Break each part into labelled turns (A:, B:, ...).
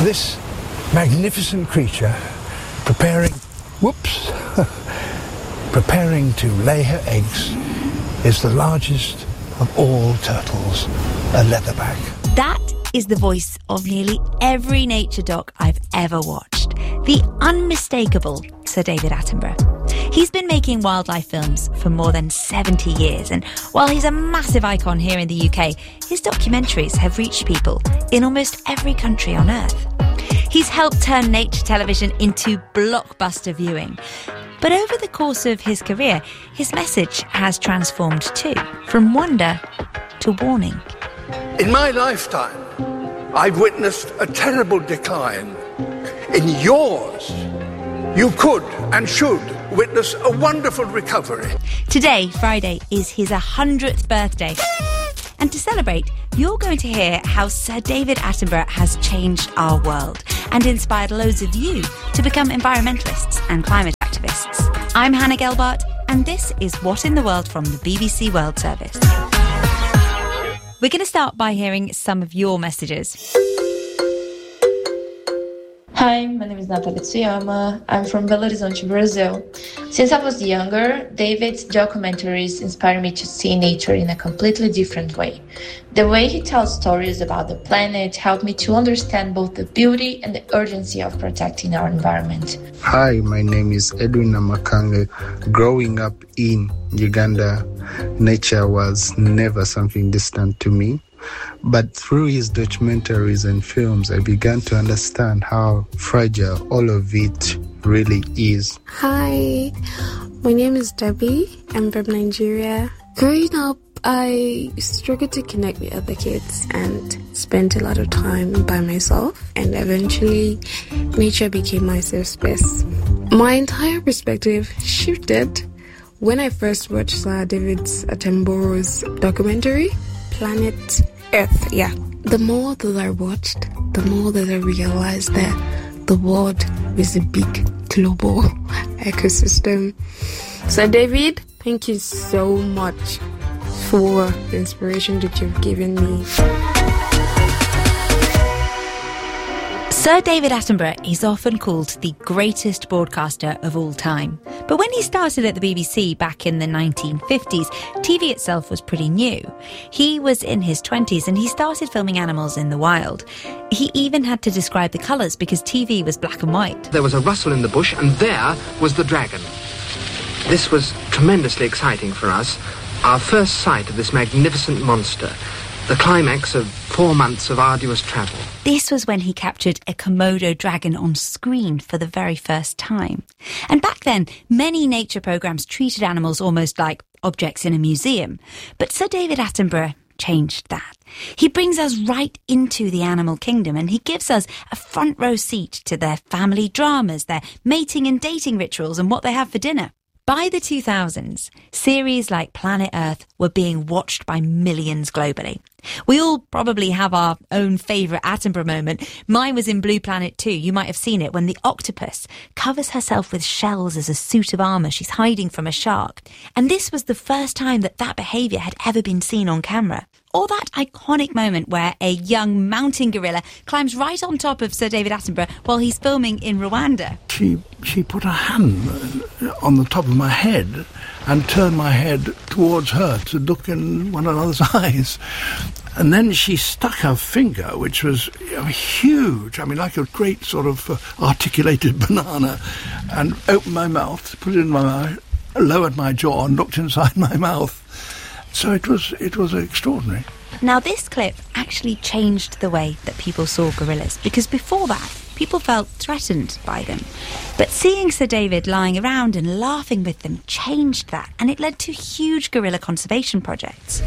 A: This magnificent creature preparing to lay her eggs is the largest of all turtles, a leatherback.
B: That is the voice of nearly every nature doc I've ever watched. The unmistakable Sir David Attenborough. He's been making wildlife films for more than 70 years, and while he's a massive icon here in the UK, his documentaries have reached people in almost every country on Earth. He's helped turn nature television into blockbuster viewing. But over the course of his career, his message has transformed too, from wonder to warning.
A: In my lifetime, I've witnessed a terrible decline. In yours, you could and should witness a wonderful recovery.
B: Today, Friday, is his 100th birthday. And to celebrate, you're going to hear how Sir David Attenborough has changed our world and inspired loads of you to become environmentalists and climate activists. I'm Hannah Gelbart, and this is What in the World from the BBC World Service. We're going to start by hearing some of your messages.
C: Hi, my name is Nathalie Tsuyama. I'm from Belo Horizonte, Brazil. Since I was younger, David's documentaries inspired me to see nature in a completely different way. The way he tells stories about the planet helped me to understand both the beauty and the urgency of protecting our environment.
D: Hi, my name is Edwin Namakange. Growing up in Uganda, nature was never something distant to me. But through his documentaries and films, I began to understand how fragile all of it really is.
E: Hi, my name is Debbie. I'm from Nigeria. Growing up, I struggled to connect with other kids and spent a lot of time by myself. And eventually, nature became my safe space. My entire perspective shifted when I first watched Sir David Attenborough's documentary, Planet Earth. The more that I watched, the more that I realized that the world is a big global ecosystem. So David, thank you so much for the inspiration that you've given me.
B: Sir David Attenborough is often called the greatest broadcaster of all time. But when he started at the BBC back in the 1950s, TV itself was pretty new. He was in his 20s and he started filming animals in the wild. He even had to describe the colours because TV was black and white.
F: There was a rustle in the bush and there was the dragon. This was tremendously exciting for us. Our first sight of this magnificent monster. The climax of 4 months of arduous travel.
B: This was when he captured a Komodo dragon on screen for the very first time. And back then, many nature programmes treated animals almost like objects in a museum. But Sir David Attenborough changed that. He brings us right into the animal kingdom and he gives us a front row seat to their family dramas, their mating and dating rituals and what they have for dinner. By the 2000s, series like Planet Earth were being watched by millions globally. We all probably have our own favourite Attenborough moment. Mine was in Blue Planet 2. You might have seen it when the octopus covers herself with shells as a suit of armour. She's hiding from a shark. And this was the first time that behaviour had ever been seen on camera. Or that iconic moment where a young mountain gorilla climbs right on top of Sir David Attenborough while he's filming in Rwanda.
A: She put her hand on the top of my head and turned my head towards her to look in one another's eyes. And then she stuck her finger, which was huge, like a great sort of articulated banana, and opened my mouth, put it in my mouth, lowered my jaw and looked inside my mouth. So it was extraordinary.
B: Now this clip actually changed the way that people saw gorillas, because before that, people felt threatened by them. But seeing Sir David lying around and laughing with them changed that, and it led to huge gorilla conservation projects.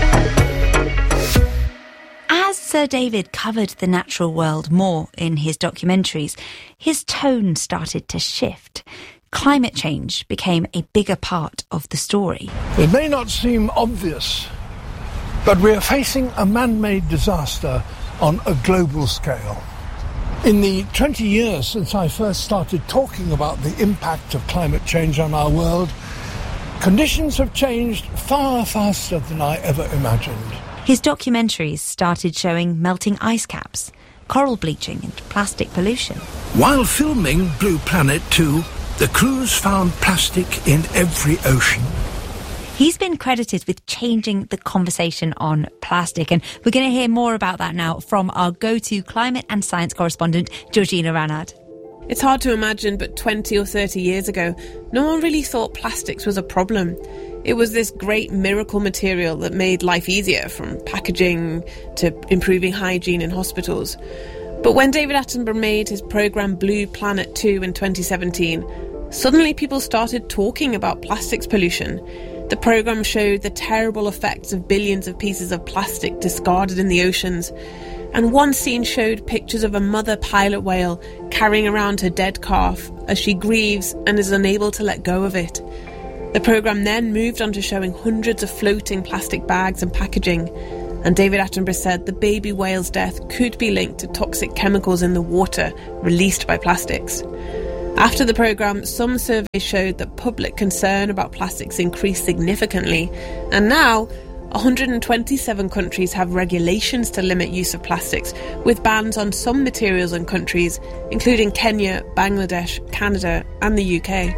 B: As Sir David covered the natural world more in his documentaries, his tone started to shift. Climate change became a bigger part of the story.
A: It may not seem obvious, but we are facing a man-made disaster on a global scale. In the 20 years since I first started talking about the impact of climate change on our world, conditions have changed far faster than I ever imagined.
B: His documentaries started showing melting ice caps, coral bleaching and plastic pollution.
A: While filming Blue Planet 2, the crews found plastic in every ocean.
B: He's been credited with changing the conversation on plastic, and we're going to hear more about that now from our go-to climate and science correspondent, Georgina Ranad.
G: It's hard to imagine, but 20 or 30 years ago, no one really thought plastics was a problem. It was this great miracle material that made life easier, from packaging to improving hygiene in hospitals. But when David Attenborough made his programme Blue Planet 2 in 2017, suddenly people started talking about plastics pollution. The programme showed the terrible effects of billions of pieces of plastic discarded in the oceans. And one scene showed pictures of a mother pilot whale carrying around her dead calf as she grieves and is unable to let go of it. The programme then moved on to showing hundreds of floating plastic bags and packaging. And David Attenborough said the baby whale's death could be linked to toxic chemicals in the water released by plastics. After the programme, some surveys showed that public concern about plastics increased significantly, and now 127 countries have regulations to limit use of plastics, with bans on some materials and countries, including Kenya, Bangladesh, Canada and the UK.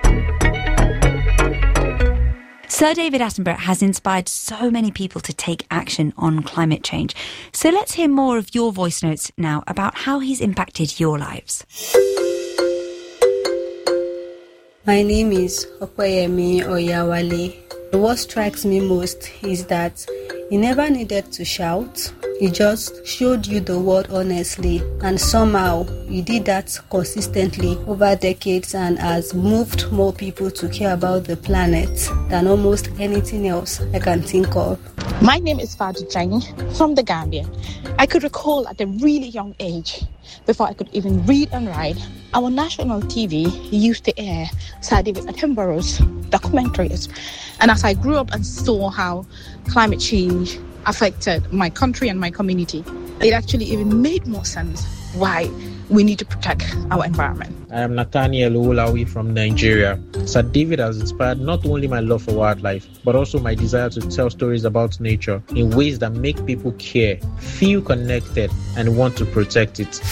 B: Sir David Attenborough has inspired so many people to take action on climate change. So let's hear more of your voice notes now about how he's impacted your lives.
H: My name is Okoyemi Oyawale. What strikes me most is that he never needed to shout. He just showed you the world honestly, and somehow he did that consistently over decades and has moved more people to care about the planet than almost anything else I can think of.
I: My name is Fadu Jani from the Gambia. I could recall at a really young age, before I could even read and write, our national TV used to air Sir David Attenborough's documentaries. And as I grew up and saw how climate change affected my country and my community, it actually even made more sense why we need to protect our environment.
J: I am Nathaniel Owolawi from Nigeria. Sir David has inspired not only my love for wildlife, but also my desire to tell stories about nature in ways that make people care, feel connected, and want to protect it.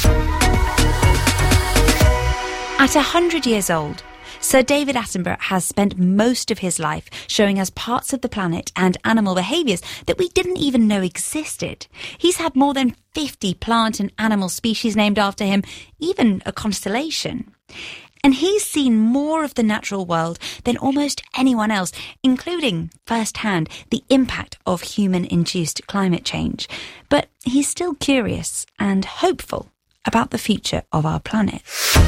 B: At 100 years old, Sir David Attenborough has spent most of his life showing us parts of the planet and animal behaviours that we didn't even know existed. He's had more than 50 plant and animal species named after him, even a constellation. And he's seen more of the natural world than almost anyone else, including firsthand the impact of human-induced climate change. But he's still curious and hopeful about the future of our planet.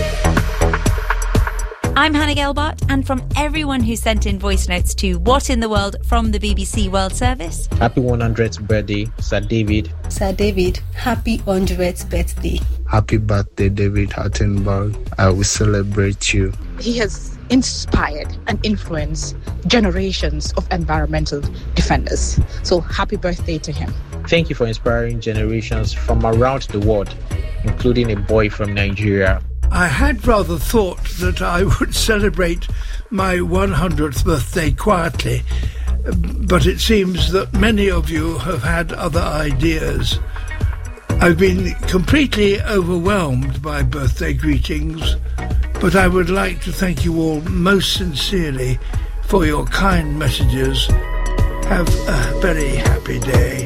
B: I'm Hannah Gelbart, and from everyone who sent in voice notes to What in the World from the BBC World Service.
J: Happy 100th birthday, Sir David.
H: Sir David, happy 100th birthday.
D: Happy birthday, David Attenborough. I will celebrate you.
I: He has inspired and influenced generations of environmental defenders. So happy birthday to him.
J: Thank you for inspiring generations from around the world, including a boy from Nigeria.
A: I had rather thought that I would celebrate my 100th birthday quietly, but it seems that many of you have had other ideas. I've been completely overwhelmed by birthday greetings, but I would like to thank you all most sincerely for your kind messages. Have a very happy day.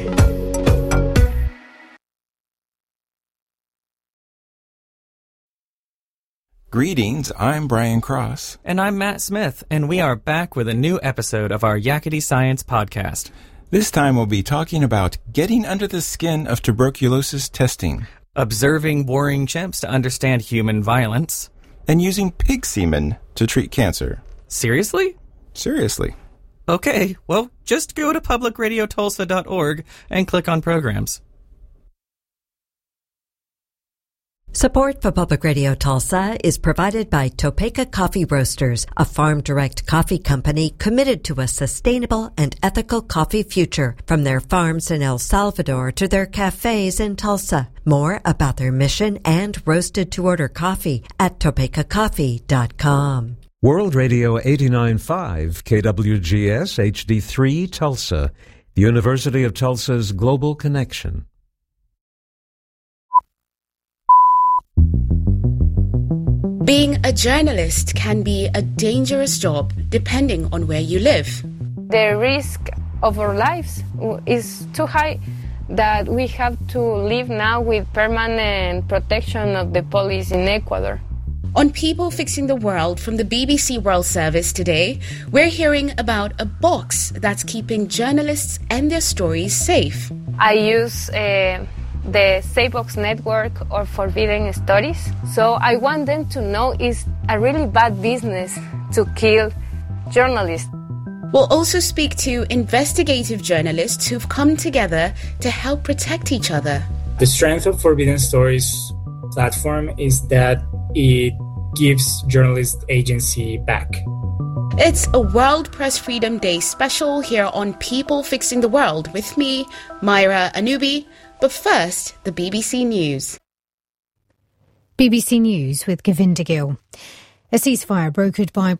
K: Greetings, I'm Brian Cross.
L: And I'm Matt Smith, and we are back with a new episode of our Yakety Science podcast.
K: This time we'll be talking about getting under the skin of tuberculosis testing,
L: observing warring chimps to understand human violence,
K: and using pig semen to treat cancer.
L: Seriously?
K: Seriously.
L: Okay, well, just go to publicradiotulsa.org and click on programs.
M: Support for Public Radio Tulsa is provided by Topeka Coffee Roasters, a farm-direct coffee company committed to a sustainable and ethical coffee future, from their farms in El Salvador to their cafes in Tulsa. More about their mission and roasted-to-order coffee at topekacoffee.com.
N: World Radio 89.5 KWGS HD3 Tulsa, the University of Tulsa's Global Connection.
O: Being a journalist can be a dangerous job depending on where you live.
P: The risk of our lives is too high that we have to live now with permanent protection of the police in Ecuador.
O: On People Fixing the World from the BBC World Service today, we're hearing about a box that's keeping journalists and their stories safe.
P: I use the SafeBox network or Forbidden Stories, so I want them to know it's a really bad business to kill journalists.
O: We'll also speak to investigative journalists who've come together to help protect each other.
Q: The strength of Forbidden Stories platform is that it gives journalists agency back.
O: It's a World Press Freedom Day special here on People Fixing the World with me, Myra Anubi. But first, the BBC News.
R: BBC News with Govinda Gill. A ceasefire brokered by